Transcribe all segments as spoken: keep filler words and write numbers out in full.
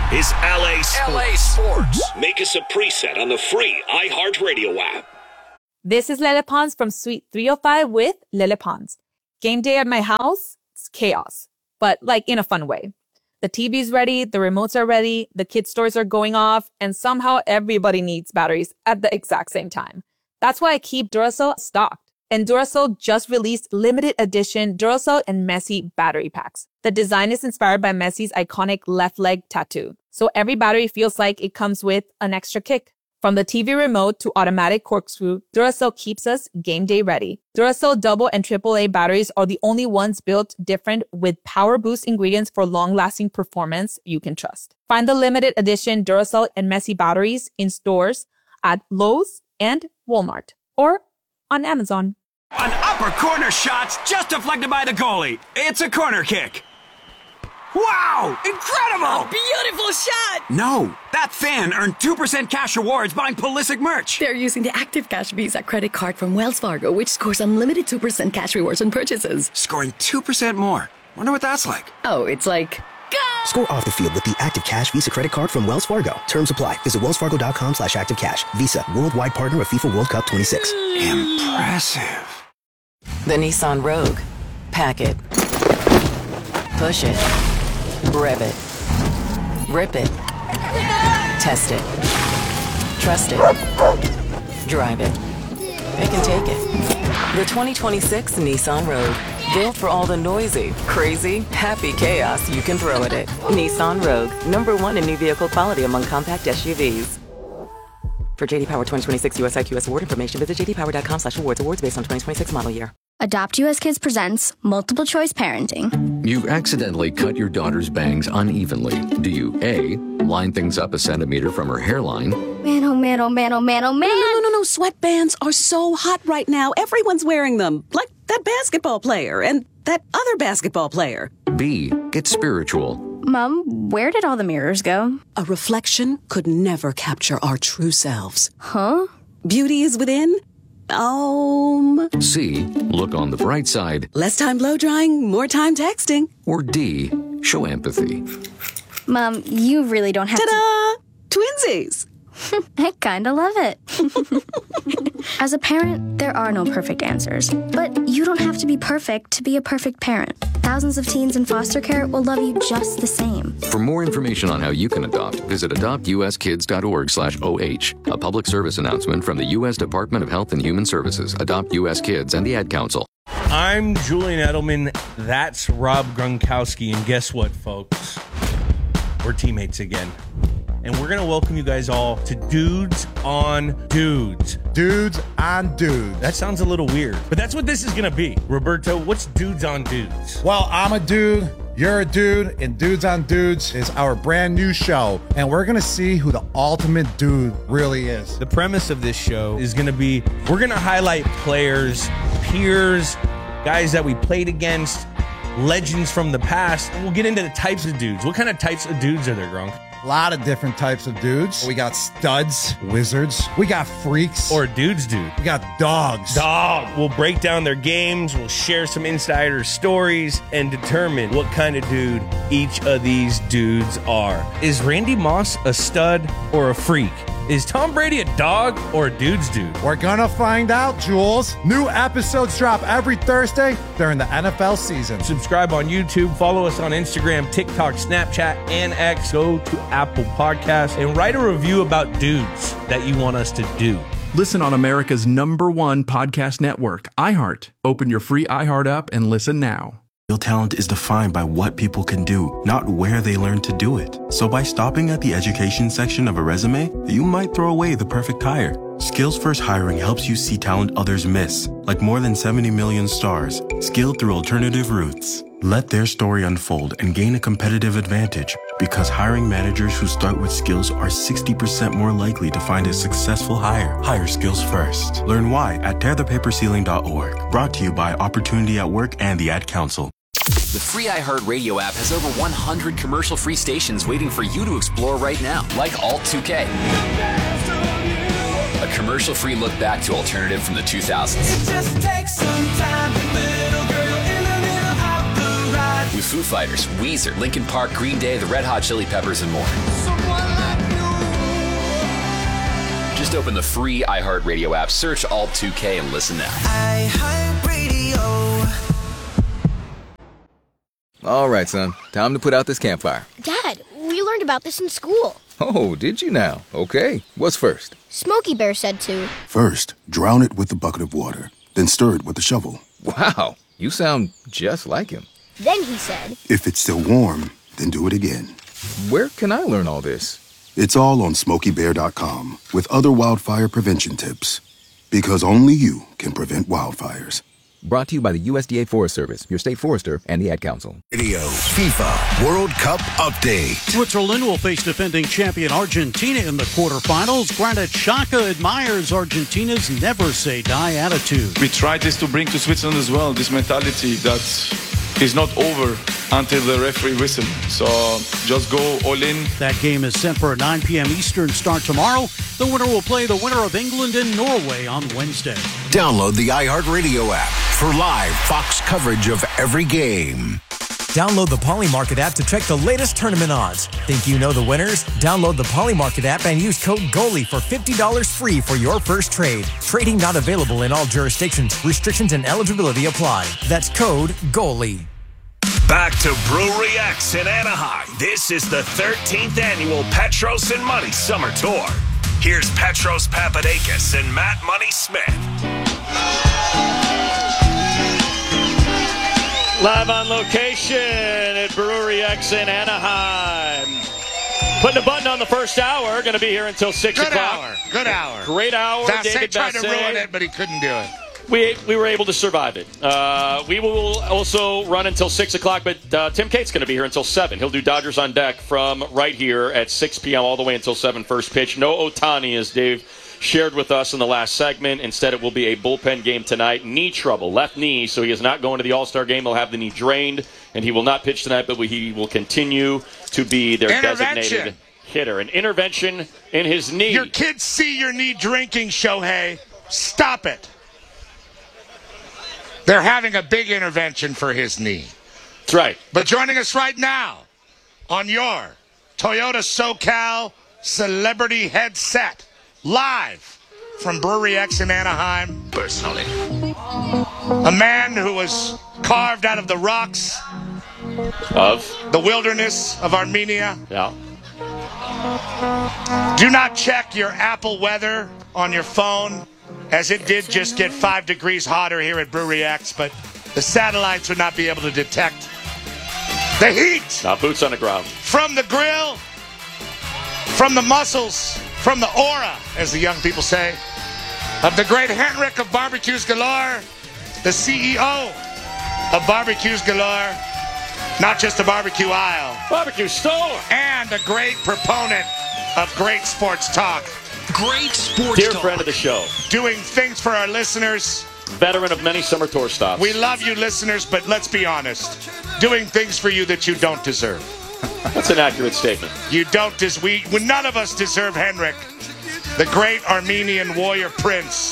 is L A Sports. L A Sports. Make us a preset on the free iHeartRadio app. This is Lele Pons from Suite three oh five with Lele Pons. Game day at my house, it's chaos, but like in a fun way. The T V's ready, the remotes are ready, the kids' toys are going off, and somehow everybody needs batteries at the exact same time. That's why I keep Duracell stocked. And Duracell just released limited edition Duracell and Messi battery packs. The design is inspired by Messi's iconic left leg tattoo. So every battery feels like it comes with an extra kick. From the T V remote to automatic corkscrew, Duracell keeps us game day ready. Duracell double and triple A batteries are the only ones built different with power boost ingredients for long-lasting performance you can trust. Find the limited edition Duracell and Messi batteries in stores at Lowe's and Walmart or on Amazon. An upper corner shot's just deflected by the goalie. It's a corner kick. Wow! Incredible! A beautiful shot! No, that fan earned two percent cash rewards buying Pulisic merch. They're using the Active Cash Visa credit card from Wells Fargo, which scores unlimited two percent cash rewards on purchases. Scoring two percent more. Wonder what that's like. Oh, it's like... Go! Score off the field with the Active Cash Visa credit card from Wells Fargo. Terms apply. Visit wellsfargo.com slash active cash. Visa, worldwide partner of FIFA World Cup twenty-six. Impressive. The Nissan Rogue. Pack it. Push it. Rev it. Rip it. Test it. Trust it. Drive it. It can take it. The twenty twenty-six Nissan Rogue. Built for all the noisy, crazy, happy chaos you can throw at it. Nissan Rogue. Number one in new vehicle quality among compact S U Vs. For J D Power twenty twenty-six U S I Q S award information, visit jdpower.com slash awards. Awards based on twenty twenty-six model year. Adopt U S Kids presents Multiple Choice Parenting. You've accidentally cut your daughter's bangs unevenly. Do you A, line things up a centimeter from her hairline? Man, oh man, oh man, oh man, oh man. No, no, no, no. Sweatbands are so hot right now. Everyone's wearing them. Like that basketball player and that other basketball player. B, get spiritual. Mom, where did all the mirrors go? A reflection could never capture our true selves. Huh? Beauty is within. Um. C, look on the bright side. Less time blow drying, more time texting. Or D, show empathy. Mom, you really don't have Ta-da! to... Twinsies! I kinda love it. As a parent, there are no perfect answers. But you don't have to be perfect to be a perfect parent. Thousands of teens in foster care will love you just the same. For more information on how you can adopt, visit adoptuskids.org slash OH. A public service announcement from the U S Department of Health and Human Services, Adopt U S Kids, and the Ad Council. I'm Julian Edelman. That's Rob Gronkowski. And guess what, folks? We're teammates again. And we're going to welcome you guys all to Dudes on Dudes. Dudes on Dudes. That sounds a little weird, but that's what this is going to be. Roberto, what's Dudes on Dudes? Well, I'm a dude, you're a dude, and Dudes on Dudes is our brand new show. And we're going to see who the ultimate dude really is. The premise of this show is going to be, we're going to highlight players, peers, guys that we played against, legends from the past, and we'll get into the types of dudes. What kind of types of dudes are there, Gronk? A lot of different types of dudes. We got studs, wizards. We got freaks. Or dudes dude. We got dogs. Dog. We'll break down their games. We'll share some insider stories and determine what kind of dude each of these dudes are. Is Randy Moss a stud or a freak? Is Tom Brady a dog or a dude's dude? We're gonna find out, Jules. New episodes drop every Thursday during the N F L season. Subscribe on YouTube, follow us on Instagram, TikTok, Snapchat, and X. Go to Apple Podcasts and write a review about dudes that you want us to do. Listen on America's number one podcast network, iHeart. Open your free iHeart app and listen now. Real talent is defined by what people can do, not where they learn to do it. So by stopping at the education section of a resume, you might throw away the perfect hire. Skills First Hiring helps you see talent others miss, like more than seventy million stars, skilled through alternative routes. Let their story unfold and gain a competitive advantage, because hiring managers who start with skills are sixty percent more likely to find a successful hire. Hire skills first. Learn why at tear the paper ceiling dot org. Brought to you by Opportunity at Work and the Ad Council. The free iHeartRadio app has over one hundred commercial-free stations waiting for you to explore right now, like Alt two K. A commercial-free look back to alternative from the two thousands. It just takes some time, little girl in the middle of the ride. with Foo Fighters, Weezer, Linkin Park, Green Day, the Red Hot Chili Peppers, and more. Just open the free iHeartRadio app, search Alt two K, and listen now. iHeartRadio. All right, son. Time to put out this campfire. Dad, we learned about this in school. Oh, did you now? Okay. What's first? Smokey Bear said to. First, drown it with a bucket of water. Then stir it with a shovel. Wow. You sound just like him. Then he said. If it's still warm, then do it again. Where can I learn all this? It's all on Smokey Bear dot com with other wildfire prevention tips. Because only you can prevent wildfires. Brought to you by the U S D A Forest Service, your state forester, and the Ad Council. Radio FIFA World Cup update. Switzerland will face defending champion Argentina in the quarterfinals. Granit Xhaka admires Argentina's never say die attitude. We try this to bring to Switzerland as well, this mentality that is not over until the referee whistle. So just go all in. That game is set for a nine p.m. Eastern start tomorrow. The winner will play the winner of England and Norway on Wednesday. Download the iHeartRadio app for live Fox coverage of every game. Download the Polymarket app to check the latest tournament odds. Think you know the winners? Download the Polymarket app and use code GOALIE for fifty dollars free for your first trade. Trading not available in all jurisdictions. Restrictions and eligibility apply. That's code GOALIE. Back to Brewery X in Anaheim. This is the thirteenth annual Petros and Money Summer Tour. Here's Petros Papadakis and Matt Money Smith. Live on location at Brewery X in Anaheim. Putting a button on the first hour. Going to be here until six Good o'clock. hour. Good hour. Great hour. Vassé David tried Vassé. to ruin it, but he couldn't do it. We we were able to survive it. Uh, we will also run until six o'clock, but uh, Tim Cate's going to be here until seven. He'll do Dodgers on Deck from right here at six p.m. all the way until seven first pitch. No Ohtani, as Dave shared with us in the last segment. Instead, it will be a bullpen game tonight. Knee trouble, left knee, so he is not going to the All-Star game. He'll have the knee drained, and he will not pitch tonight, but he will continue to be their designated hitter. An intervention in his knee. Your kids see your knee drinking, Shohei. Stop it. They're having a big intervention for his knee. That's right. But joining us right now on your Toyota SoCal Celebrity Headset, live from Brewery X in Anaheim. Personally. A man who was carved out of the rocks of the wilderness of Armenia. Yeah. Do not check your Apple weather on your phone, as it did just get five degrees hotter here at Brewery X, but the satellites would not be able to detect the heat. Not boots on the ground. From the grill, from the muscles, from the aura, as the young people say, of the great Henrik of Barbecues Galore, the C E O of Barbecues Galore, not just a barbecue aisle, barbecue store, and a great proponent of great sports talk. Great sports Dear talk. friend of the show. Doing things for our listeners. Veteran of many summer tour stops. We love you, listeners, but let's be honest. Doing things for you that you don't deserve. That's an accurate statement. You don't deserve. We, well, none of us deserve Henrik, the great Armenian warrior prince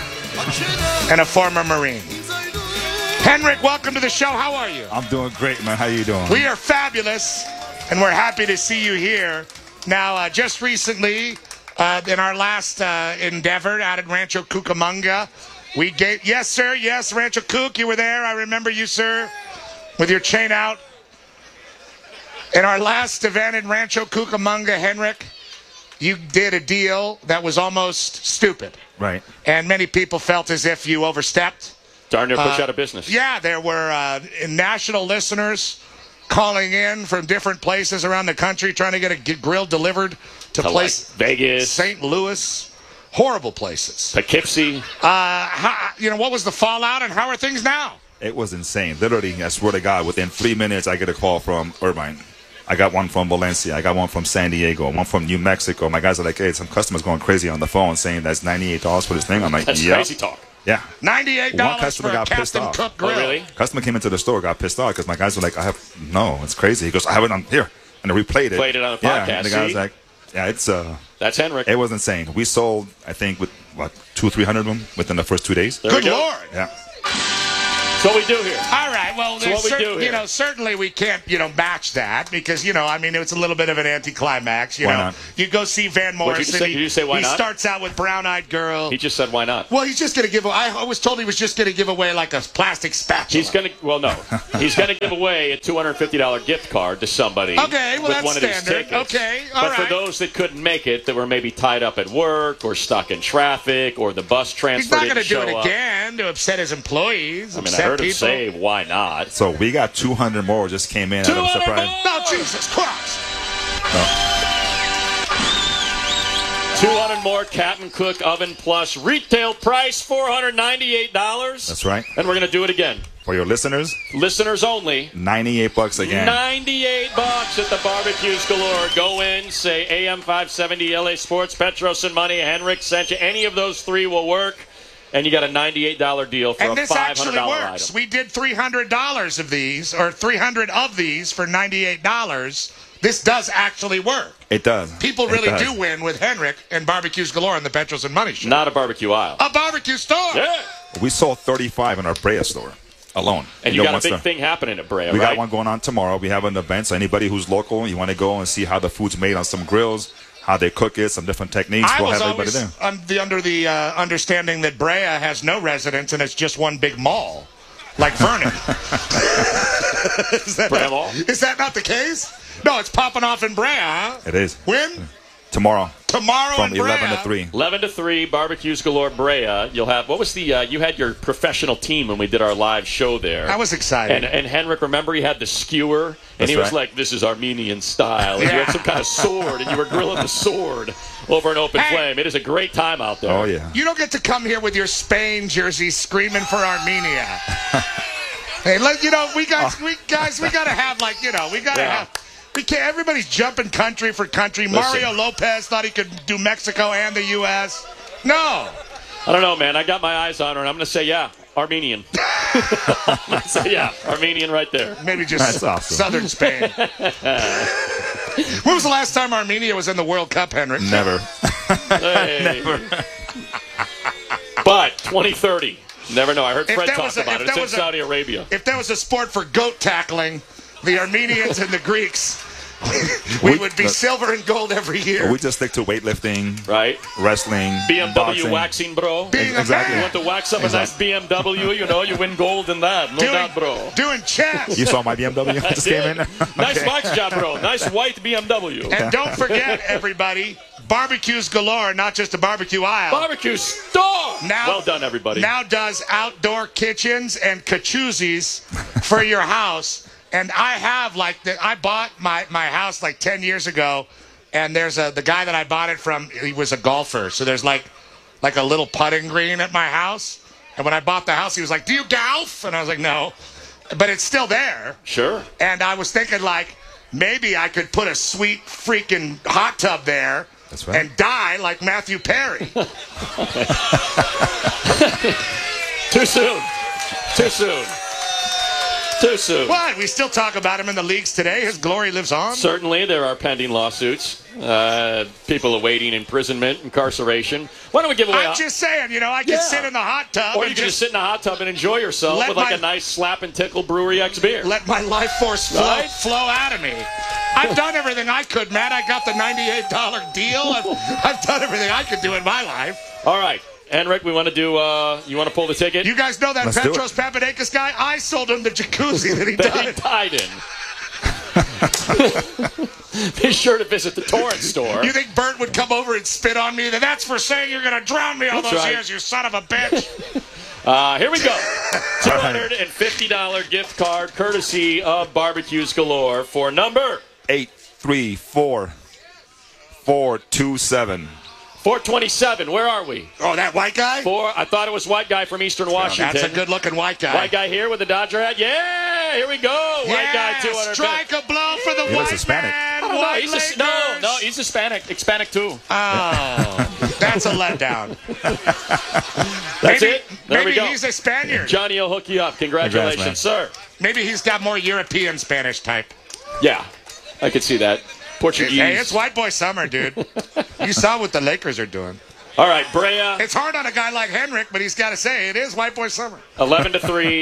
and a former Marine. Henrik, welcome to the show. How are you? I'm doing great, man. How you doing? We are fabulous, and we're happy to see you here. Now, uh, just recently, uh, in our last uh, endeavor out at Rancho Cucamonga, we gave... Yes, sir. Yes, Rancho Cuc, you were there. I remember you, sir, with your chain out. In our last event in Rancho Cucamonga, Henrik, you did a deal that was almost stupid. Right. And many people felt as if you overstepped. Darn near put Uh, you out of business. Yeah, there were uh, national listeners calling in from different places around the country trying to get a g- grill delivered to, To, place like, Vegas. Saint Louis, horrible places. Poughkeepsie. Uh, how, you know, what was the fallout and how are things now? It was insane. Literally, I swear to God, within three minutes, I get a call from Irvine. I got one from Valencia. I got one from San Diego. One from New Mexico. My guys are like, hey, some customers going crazy on the phone saying that's ninety-eight dollars for this thing. I'm like, That's yeah. crazy talk. Yeah. ninety-eight dollars One customer for a got pissed Captain off. Cook grill. Oh, really? Customer came into the store, got pissed off because my guys were like, I have, no, it's crazy. He goes, I have it on here. And then we played it. Played it on the Yeah, podcast, and the guy was see? like, yeah, it's, uh, That's Henrik. it was insane. We sold, I think, with, what, two, three hundred of them within the first two days. There we Good go. Lord. Yeah. That's what we do here. All right. Well, That's what we cer- do here. you know, certainly we can't, you know, match that because, you know, I mean, it's a little bit of an anticlimax. You Why know, not? you go see Van What'd you Morrison. say? He, Did you say why he not? starts out with Brown Eyed Girl. He just said, why not? Well, he's just going to give. I was told he was just going to give away like a plastic spatula. He's going to, well, no. He's going to give away a two hundred fifty dollars gift card to somebody. Okay, well, with that's one of his standard. tickets. Okay, all But right. for those that couldn't make it, that were maybe tied up at work or stuck in traffic or the bus transfer He's not didn't going to do show it up. again to upset his employees. I mean, I upset heard him people. say, why not? So we got two hundred more just came in. and I'm surprised. No, Jesus Christ. two hundred more Captain Cook Oven Plus. Retail price four hundred ninety-eight dollars. That's right. And we're going to do it again. For your listeners, Listeners only. ninety-eight bucks again. ninety-eight bucks at the Barbecues Galore. Go in, say A M five seventy, L A Sports, Petros and Money, Henrik sent you. Any of those three will work. And you got a ninety-eight dollars deal for And a this five actually hundred dollars works. item. We did three hundred dollars of these, or three hundred of these for ninety-eight dollars. This does actually work. It does. People It really does. do win with Henrik and Barbecues Galore and the Petros and Money Show. Not a barbecue aisle. A barbecue store. Yeah. We sold thirty-five in our Brea store alone. And you know, got a once big the- thing happening at Brea, We right? got one going on tomorrow. We have an event. So anybody who's local, you want to go and see how the food's made on some grills, how they cook it, some different techniques. I we'll was have everybody always there. un- the, under the uh, understanding that Brea has no residents and it's just one big mall, like Vernon. is, that Brea not, Mall? is that not the case? No, it's popping off in Brea, huh? It is. When? Tomorrow. Tomorrow From in Brea. eleven to three. eleven to three, Barbecues Galore Brea. You'll have, what was the, uh, you had your professional team when we did our live show there. I was excited. And, and Henrik, remember he had the skewer? And That's he was right. like, this is Armenian style. And you Yeah. had some kind of sword, and you were grilling the sword over an open Hey. flame. It is a great time out there. Oh, yeah. You don't get to come here with your Spain jersey screaming for Armenia. Hey, let you know, we guys, we guys, we gotta have like, you know, we gotta Yeah. have. We can't. Everybody's jumping country for country. Listen. Mario Lopez thought he could do Mexico and the U S No. I don't know, man. I got my eyes on her, and I'm going to say, yeah, Armenian. I'm gonna say, yeah, Armenian right there. Maybe just That's awesome. southern Spain. When was the last time Armenia was in the World Cup, Henrik? Never. Hey. But twenty thirty. Never know. I heard If Fred that talk was a- about if it. that It's in was a- Saudi Arabia. If there was a sport for goat tackling, the Armenians and the Greeks, we We- would be silver and gold every year. We just stick to weightlifting, Right? wrestling, B M W boxing. waxing, bro. Being a Exactly. You man, want to wax up a nice B M W, you know, you win gold in that. No doing, doubt, bro. doing chess. You saw my B M W? I just came did. in. Nice Okay. wax job, bro. Nice white B M W. And don't forget, everybody, barbecues galore, not just a barbecue aisle. Barbecue store. Now- well done, everybody. Now does outdoor kitchens and kachuzzis for your house. And I have like the, I bought my, my house like ten years ago, and there's a the guy that I bought it from. He was a golfer, so there's like like a little putting green at my house. And when I bought the house, he was like, "Do you golf?" And I was like, "No," but it's still there. Sure. And I was thinking like maybe I could put a sweet freaking hot tub there. That's right. And die like Matthew Perry. Too soon. Too soon. Too soon. What? We still talk about him in the leagues today. His glory lives on. Certainly, there are pending lawsuits. Uh, people awaiting imprisonment, incarceration. Why don't we give away? I'm a- just saying, you know, I can Yeah. sit in the hot tub or and you can just just sit in a hot tub and enjoy yourself Let with like my- a nice slap and tickle Brewery X beer. let my life force flow, Right? flow out of me. I've done everything I could, Matt. I got the ninety-eight dollars deal. I've, I've done everything I could do in my life. All right, Henrik, we want to do. Uh, you want to pull the ticket? You guys know that Let's do it. Petros Papadakis guy? I sold him the jacuzzi that he that he died. died in. Be sure to visit the Torrent store. You think Bert would come over and spit on me? Then that's for saying you're going to drown me all That's those right. years, you son of a bitch. Uh, here we go. two hundred fifty dollars gift card courtesy of Barbecues Galore for number Eight, three, four, four, two, seven. four twenty-seven. Where are we? Oh, that white guy? Four. I thought it was white guy from Eastern Washington. That's a good-looking white guy. White guy here with the Dodger hat. Yeah, here we go. White yeah, guy, two hundred. strike a blow for the He looks white Hispanic. man. I don't know. White He's a, Lakers. no, no, he's Hispanic. Hispanic too. Oh, that's a letdown. That's maybe, it. There maybe we go. he's a Spaniard. Johnny will hook you up. Congratulations, Congrats, sir. Maybe he's got more European Spanish type. Yeah, I could see that. Portuguese. Hey, it's white boy summer, dude. You saw what the Lakers are doing. All right, Brea. It's hard on a guy like Henrik, but he's got to say it is white boy summer. eleven to three.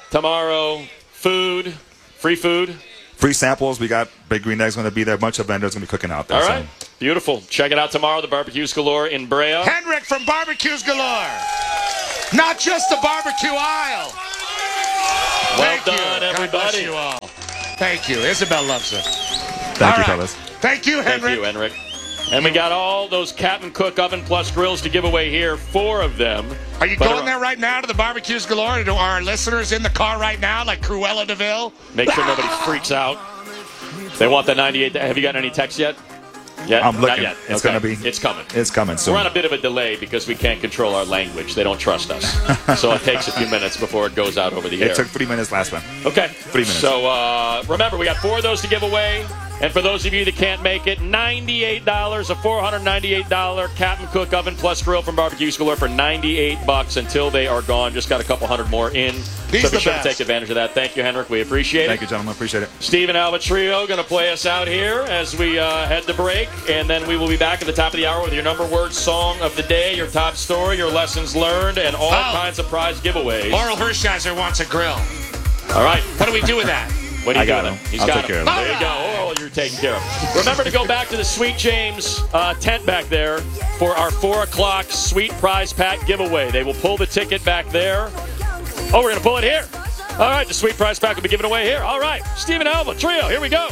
tomorrow. Food, free food. Free samples. We got Big Green Egg's going to be there. A bunch of vendors going to be cooking out there. All right. So. Beautiful. Check it out tomorrow. The Barbecues Galore in Brea. Henrik from Barbecues Galore. Not just the barbecue aisle. Well Thank done, you. everybody. God bless you all. Thank you. Isabel loves it. Thank all you, right. fellas. Thank you, Henrik. Thank you, Henrik. And we got all those Captain Cook Oven Plus grills to give away here, four of them. Are you But going there right now to the Barbecues Galore? Do our listeners in the car right now, like Cruella DeVille? Make sure nobody freaks out. They want the ninety-eight. Have you got any texts yet? Yet? I'm looking. Not yet. It's Okay. going to be. It's coming. It's coming soon. We're on a bit of a delay because we can't control our language. They don't trust us. So it takes a few minutes before it goes out over the air. It took three minutes last time. Okay. Three minutes. So uh, remember, we got four of those to give away. And for those of you that can't make it, ninety-eight dollars, a four hundred ninety-eight dollars Captain Cook Oven Plus Grill from Barbecues Galore for ninety-eight bucks until they are gone. Just got a couple hundred more in. These so are the be sure best. to take advantage of that. Thank you, Henrik. We appreciate Thank it. you, gentlemen. Appreciate it. Steve and Alba Trio going to play us out here as we uh, head to break. And then we will be back at the top of the hour with your number word song of the day, your top story, your lessons learned, and all Oh. kinds of prize giveaways. Oral Hershiser wants a grill. All right. What do we do with that? What do you I do got with him. him? He's I'll got take him. care of him. There you go. Oral, you're taken care of. Remember to go back to the Sweet James uh, tent back there for our four o'clock Sweet Prize Pack giveaway. They will pull the ticket back there. Oh, we're going to pull it here. All right, the Sweet Prize Pack will be given away here. All right, Steve and Alba Trio, here we go.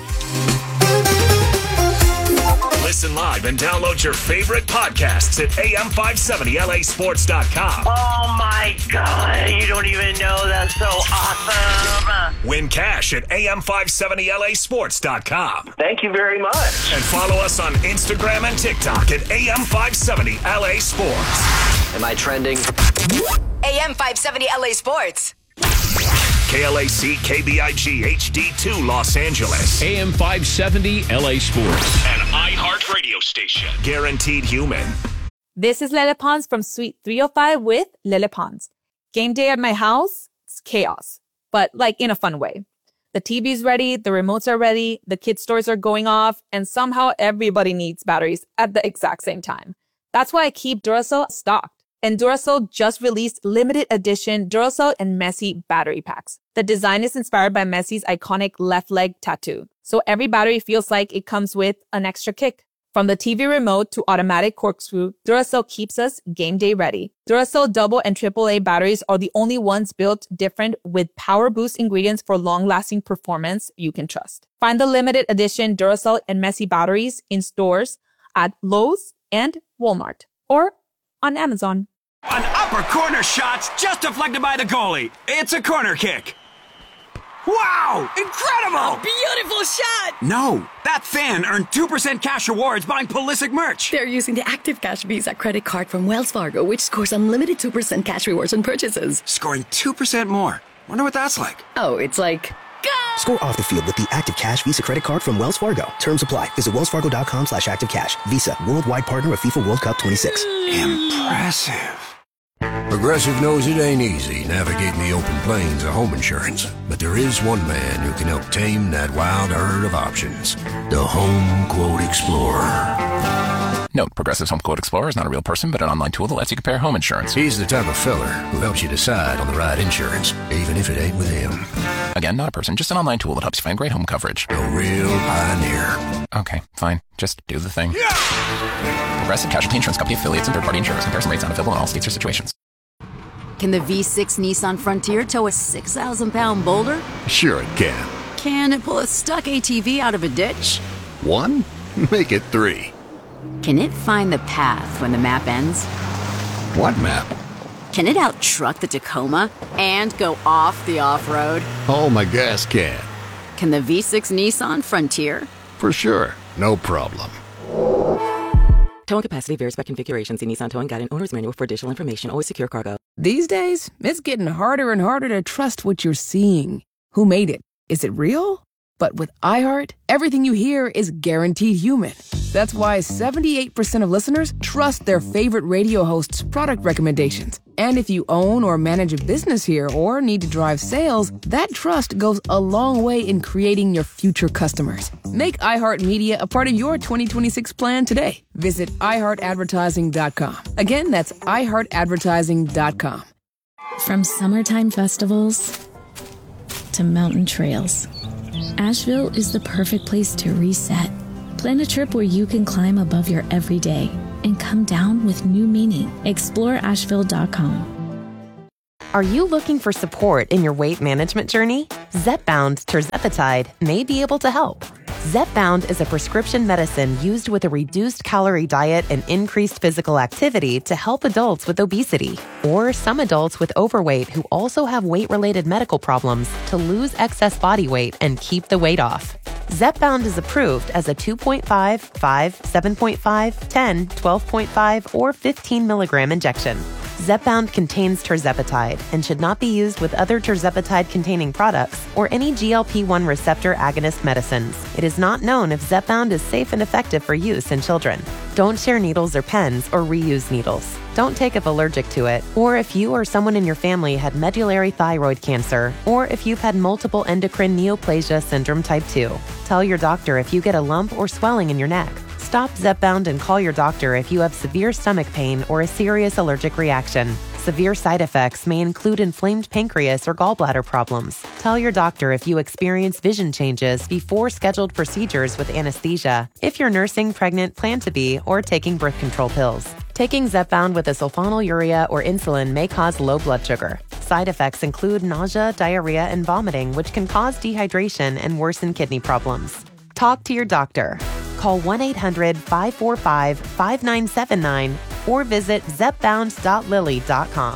Listen live and download your favorite podcasts at A M five seventy L A sports dot com. Oh my God, you don't even know. That's so awesome. Win cash at A M five seventy L A sports dot com. Thank you very much. And follow us on Instagram and TikTok at A M five seventy L A Sports. Am I trending? A M five seventy L A Sports. K L A C K B I G H D two Los Angeles. A M five seventy L A Sports. An iHeart radio station. Guaranteed human. This is Lele Pons from Suite three oh five with Lele Pons. Game day at my house, it's chaos, but like in a fun way. The T V's ready, the remotes are ready, the kids' toys are going off, and somehow everybody needs batteries at the exact same time. That's why I keep Duracell stocked. And Duracell just released limited edition Duracell and Messi battery packs. The design is inspired by Messi's iconic left leg tattoo. So every battery feels like it comes with an extra kick. From the T V remote to automatic corkscrew, Duracell keeps us game day ready. Duracell double and triple A batteries are the only ones built different with power boost ingredients for long-lasting performance you can trust. Find the limited edition Duracell and Messi batteries in stores at Lowe's and Walmart or on Amazon. An upper corner shot just deflected by the goalie. It's a corner kick. Wow! Incredible! Beautiful shot! No, that fan earned two percent cash rewards buying Pulisic merch. They're using the Active Cash Visa credit card from Wells Fargo, which scores unlimited two percent cash rewards on purchases. Scoring two percent more. Wonder what that's like. Oh, it's like... Score off the field with the Active Cash Visa credit card from Wells Fargo. Terms apply. Visit wellsfargo.com slash active cash. Visa, worldwide partner of FIFA World Cup twenty-six. Impressive. Progressive knows it ain't easy navigating the open plains of home insurance, but there is one man who can help tame that wild herd of options. The Home Quote Explorer. Note, Progressive's Home Quote Explorer is not a real person, but an online tool that lets you compare home insurance. He's the type of fella who helps you decide on the right insurance, even if it ain't with him. Again, not a person, just an online tool that helps you find great home coverage. A real pioneer. Okay, fine. Just do the thing. Progressive Casualty Insurance Company affiliates and third-party insurers. Comparison rates not available in all states or situations. Can the V six Nissan Frontier tow a six thousand pound boulder? Sure it can. Can it pull a stuck A T V out of a ditch? One? Make it three. Can it find the path when the map ends? What map? Can it out-truck the Tacoma and go off the off-road? Oh, my gas can. Can the V six Nissan Frontier? For sure. No problem. Towing capacity varies by configuration. See Nissan Towing Guide and Owner's Manual for additional information. Always secure cargo. These days, it's getting harder and harder to trust what you're seeing. Who made it? Is it real? But with iHeart, everything you hear is guaranteed human. That's why seventy-eight percent of listeners trust their favorite radio hosts' product recommendations. And if you own or manage a business here or need to drive sales, that trust goes a long way in creating your future customers. Make iHeartMedia a part of your twenty twenty-six plan today. Visit i heart advertising dot com. Again, that's i heart advertising dot com. From summertime festivals to mountain trails. Asheville is the perfect place to reset. Plan a trip where you can climb above your everyday and come down with new meaning. explore asheville dot com. Are you looking for support in your weight management journey? Zepbound tirzepatide may be able to help. Zepbound is a prescription medicine used with a reduced calorie diet and increased physical activity to help adults with obesity or some adults with overweight who also have weight-related medical problems to lose excess body weight and keep the weight off. Zepbound is approved as a two point five, five, seven point five, ten, twelve point five, or fifteen milligram injection. Zepbound contains tirzepatide and should not be used with other tirzepatide-containing products or any G L P one receptor agonist medicines. It is not known if Zepbound is safe and effective for use in children. Don't share needles or pens or reuse needles. Don't take if allergic to it, or if you or someone in your family had medullary thyroid cancer, or if you've had multiple endocrine neoplasia syndrome type two. Tell your doctor if you get a lump or swelling in your neck. Stop Zepbound and call your doctor if you have severe stomach pain or a serious allergic reaction. Severe side effects may include inflamed pancreas or gallbladder problems. Tell your doctor if you experience vision changes before scheduled procedures with anesthesia, if you're nursing, pregnant, plan to be, or taking birth control pills. Taking Zepbound with a sulfonylurea or insulin may cause low blood sugar. Side effects include nausea, diarrhea, and vomiting, which can cause dehydration and worsen kidney problems. Talk to your doctor. Call one eight hundred, five four five, five nine seven nine or visit zepbound dot lilly dot com.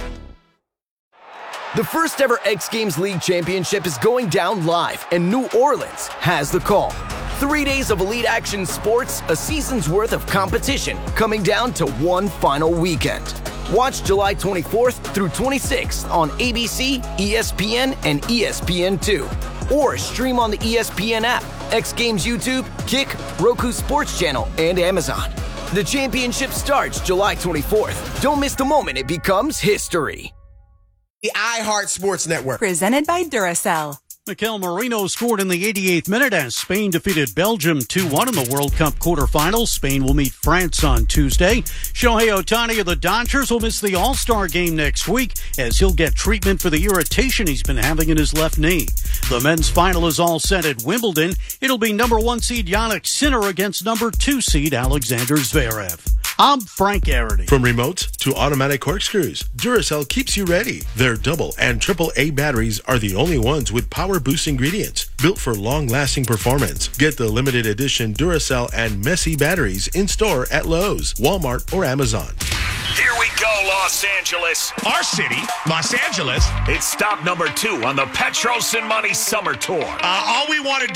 The first ever X Games League Championship is going down live, and New Orleans has the call. Three days of elite action sports, a season's worth of competition, coming down to one final weekend. Watch July twenty-fourth through twenty-sixth on A B C, E S P N, and E S P N two. Or stream on the E S P N app, X Games YouTube, Kick, Roku Sports Channel, and Amazon. The championship starts July twenty-fourth. Don't miss the moment it becomes history. The iHeart Sports Network. Presented by Duracell. Mikel Merino scored in the eighty-eighth minute as Spain defeated Belgium two one in the World Cup quarterfinals. Spain will meet France on Tuesday. Shohei Ohtani of the Dodgers will miss the All-Star game next week as he'll get treatment for the irritation he's been having in his left knee. The men's final is all set at Wimbledon. It'll be number one seed Jannik Sinner against number two seed Alexander Zverev. I'm Frank Arity. From remotes to automatic corkscrews, Duracell keeps you ready. Their double and triple A batteries are the only ones with power boost ingredients built for long-lasting performance. Get the limited edition Duracell and Messy batteries in store at Lowe's, Walmart, or Amazon. Here we go, Los Angeles. Our city, Los Angeles. It's stop number two on the Petros and Money Summer Tour. Uh, all we want to